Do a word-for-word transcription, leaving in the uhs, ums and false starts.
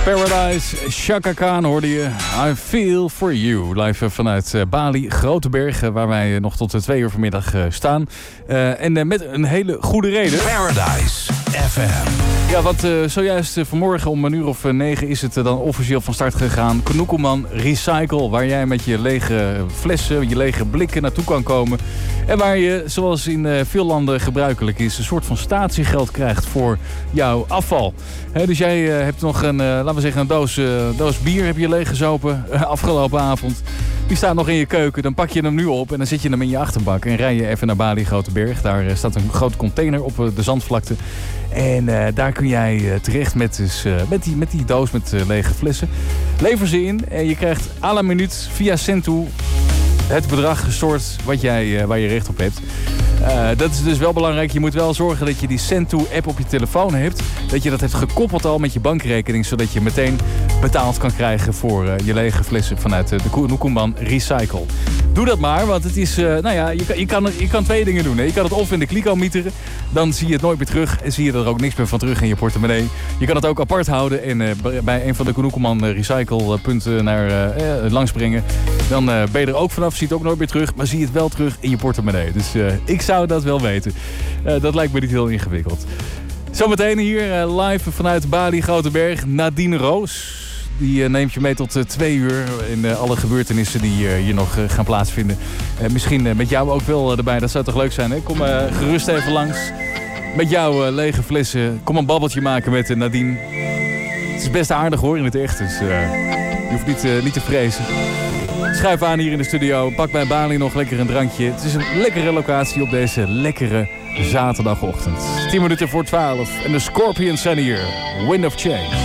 Paradise, Chaka Khan hoorde je. I feel for you. Live vanuit uh, Bali, Groteberg, uh, waar wij uh, nog tot uh, twee uur vanmiddag uh, staan. Uh, en uh, met een hele goede reden. Paradise F M. Ja, want uh, zojuist uh, vanmorgen om een uur of uh, negen is het uh, dan officieel van start gegaan. Kinukuman Recycle, waar jij met je lege flessen, je lege blikken naartoe kan komen. En waar je, zoals in uh, veel landen gebruikelijk is, een soort van statiegeld krijgt voor jouw afval. He, dus jij uh, hebt nog een, uh, laten we zeggen, een doos, uh, doos bier heb je leeggezopen uh, afgelopen avond. Die staat nog in je keuken, dan pak je hem nu op en dan zet je hem in je achterbak. En rij je even naar Bali, Groteberg. Daar uh, staat een grote container op uh, de zandvlakte. En uh, daar kun jij uh, terecht met, dus, uh, met, die, met die doos met uh, lege flessen. Lever ze in en je krijgt à la minuut via Sendto het bedrag gestort wat jij, uh, waar je recht op hebt. Uh, dat is dus wel belangrijk. Je moet wel zorgen dat je die Sendto-app op je telefoon hebt. Dat je dat hebt gekoppeld al met je bankrekening. Zodat je meteen betaald kan krijgen voor uh, je lege flessen vanuit uh, de Kinukuman Recycle. Doe dat maar, want het is... Uh, nou ja, je kan, je, kan, je kan twee dingen doen. Hè. Je kan het of in de kliko mieteren. Dan zie je het nooit meer terug. En zie je er ook niks meer van terug in je portemonnee. Je kan het ook apart houden. En uh, bij een van de Kinukuman Recycle punten naar uh, uh, langs brengen. Dan uh, ben je er ook vanaf. Zie je het ook nooit meer terug. Maar zie je het wel terug in je portemonnee. Dus uh, ik zou dat wel weten. Uh, dat lijkt me niet heel ingewikkeld. Zometeen hier uh, live vanuit Bali, Groteberg. Nadine Roos. Die uh, neemt je mee tot uh, twee uur. In uh, alle gebeurtenissen die uh, hier nog uh, gaan plaatsvinden. Uh, misschien uh, met jou ook wel uh, erbij. Dat zou toch leuk zijn, hè? Kom uh, gerust even langs. Met jouw uh, lege flessen. Kom een babbeltje maken met uh, Nadine. Het is best aardig hoor in het echt. Dus uh, je hoeft niet, uh, niet te vrezen. Schuif aan hier in de studio. Pak bij Bali nog lekker een drankje. Het is een lekkere locatie op deze lekkere zaterdagochtend. tien minuten voor twaalf. En de Scorpions zijn hier. Wind of Change.